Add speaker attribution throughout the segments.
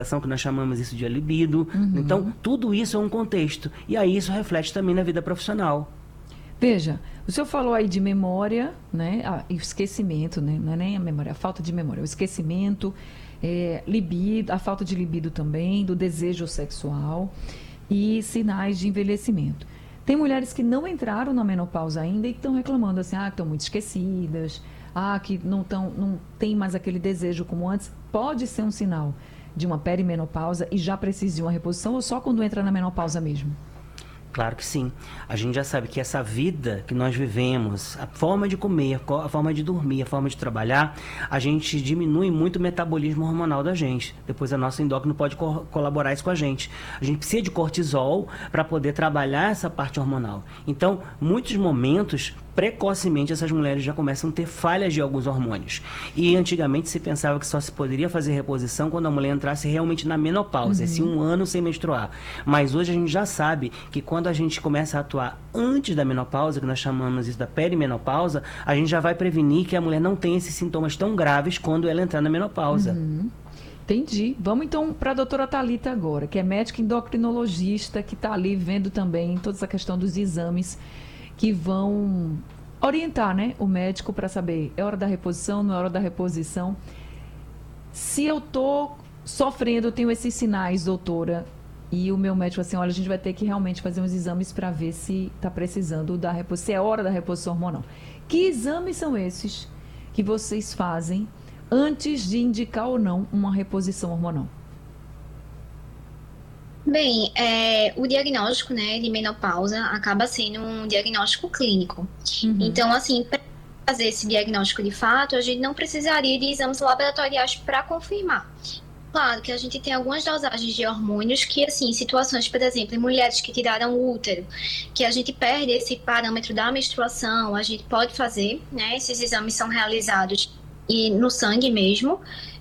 Speaker 1: que nós chamamos isso de libido. Então, tudo isso é um contexto. E aí isso reflete também na vida profissional.
Speaker 2: Veja, o senhor falou aí de memória, né? E o esquecimento, né? Não é nem a memória, a falta de memória. O esquecimento, libido, a falta de libido também, do desejo sexual e sinais de envelhecimento. Tem mulheres que não entraram na menopausa ainda e estão reclamando assim, que estão muito esquecidas, que não tem mais aquele desejo como antes. Pode ser um sinal de uma perimenopausa e já precisa de uma reposição ou só quando entra na menopausa mesmo?
Speaker 1: Claro que sim. A gente já sabe que essa vida que nós vivemos, a forma de comer, a forma de dormir, a forma de trabalhar, a gente diminui muito o metabolismo hormonal da gente. Depois a nossa endócrino pode colaborar isso com a gente. A gente precisa de cortisol para poder trabalhar essa parte hormonal. Então, muitos momentos, precocemente, essas mulheres já começam a ter falhas de alguns hormônios. E antigamente se pensava que só se poderia fazer reposição quando a mulher entrasse realmente na menopausa, esse 1 ano sem menstruar. Mas hoje a gente já sabe que quando a gente começa a atuar antes da menopausa, que nós chamamos isso da perimenopausa, a gente já vai prevenir que a mulher não tenha esses sintomas tão graves quando ela entrar na menopausa.
Speaker 2: Entendi. Vamos então para a doutora Thalita agora, que é médica endocrinologista, que está ali vendo também toda essa questão dos exames que vão orientar, né, o médico para saber é hora da reposição, não é hora da reposição. Se eu estou sofrendo, eu tenho esses sinais, doutora, e o meu médico assim, olha, a gente vai ter que realmente fazer uns exames para ver se está precisando da reposição, se é hora da reposição hormonal. Que exames são esses que vocês fazem antes de indicar ou não uma reposição hormonal?
Speaker 3: Bem, o diagnóstico, né, de menopausa acaba sendo um diagnóstico clínico. Então, assim, para fazer esse diagnóstico de fato, a gente não precisaria de exames laboratoriais para confirmar. Claro que a gente tem algumas dosagens de hormônios que, assim, situações, por exemplo, em mulheres que tiraram o útero, que a gente perde esse parâmetro da menstruação, a gente pode fazer, né, esses exames são realizados no sangue mesmo,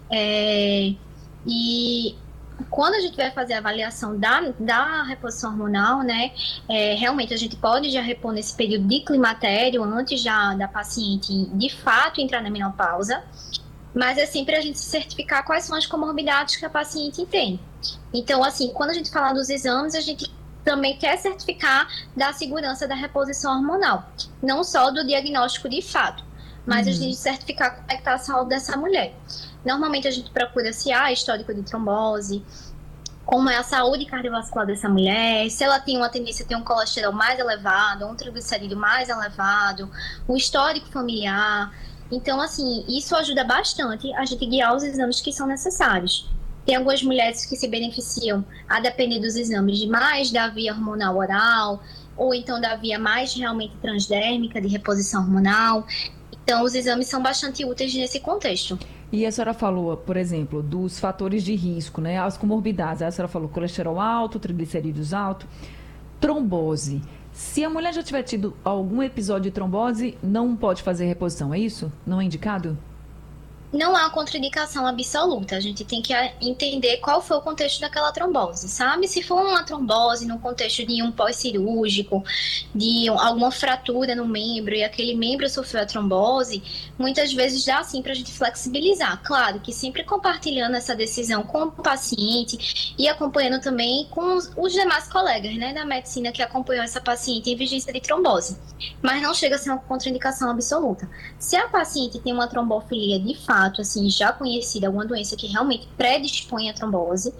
Speaker 3: e quando a gente vai fazer a avaliação da reposição hormonal, né, realmente a gente pode já repor nesse período de climatério, antes da paciente de fato entrar na menopausa, mas é sempre a gente se certificar quais são as comorbidades que a paciente tem. Então, assim, quando a gente fala dos exames, a gente também quer certificar da segurança da reposição hormonal, não só do diagnóstico de fato, mas a gente certificar como é que está a saúde dessa mulher. Normalmente a gente procura se há histórico de trombose, como é a saúde cardiovascular dessa mulher, se ela tem uma tendência a ter um colesterol mais elevado, um triglicerídeo mais elevado, o histórico familiar. Então, assim, isso ajuda bastante a gente guiar os exames que são necessários. Tem algumas mulheres que se beneficiam, a depender dos exames, de mais da via hormonal oral, ou então da via mais realmente transdérmica de reposição hormonal. Então, os exames são bastante úteis nesse contexto.
Speaker 2: E a senhora falou, por exemplo, dos fatores de risco, né? As comorbidades. A senhora falou colesterol alto, triglicerídeos alto, trombose. Se a mulher já tiver tido algum episódio de trombose, não pode fazer reposição, é isso? Não é indicado?
Speaker 3: Não há contraindicação absoluta, a gente tem que entender qual foi o contexto daquela trombose, sabe? Se for uma trombose no contexto de um pós-cirúrgico, de alguma fratura no membro e aquele membro sofreu a trombose, muitas vezes dá sim para a gente flexibilizar. Claro que sempre compartilhando essa decisão com o paciente e acompanhando também com os demais colegas, né, da medicina que acompanhou essa paciente em vigência de trombose. Mas não chega a ser uma contraindicação absoluta. Se a paciente tem uma trombofilia de fato, assim, já conhecida, alguma doença que realmente predispõe à trombose,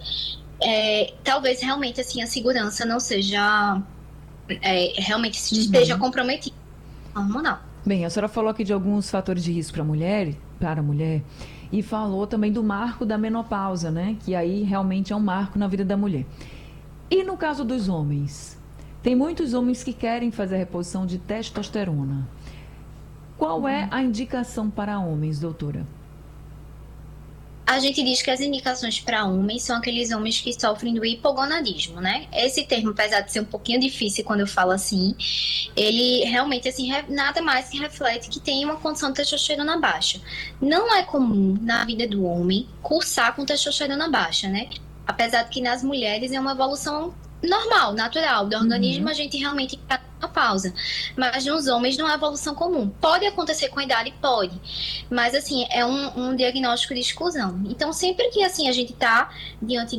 Speaker 3: talvez realmente assim a segurança não seja realmente esteja comprometida hormonal.
Speaker 2: Bem, a senhora falou aqui de alguns fatores de risco para a mulher, e falou também do marco da menopausa, né? Que aí realmente é um marco na vida da mulher. E no caso dos homens? Tem muitos homens que querem fazer a reposição de testosterona. Qual é a indicação para homens, doutora?
Speaker 3: A gente diz que as indicações para homens são aqueles homens que sofrem do hipogonadismo, né? Esse termo, apesar de ser um pouquinho difícil quando eu falo assim, ele realmente, assim, nada mais que reflete que tem uma condição de testosterona baixa. Não é comum na vida do homem cursar com testosterona baixa, né? Apesar de que nas mulheres é uma evolução normal, natural do organismo, a gente realmente está uma pausa. Mas nos homens não é evolução comum. Pode acontecer com a idade? Pode. Mas, assim, é um diagnóstico de exclusão. Então, sempre que, assim, a gente está diante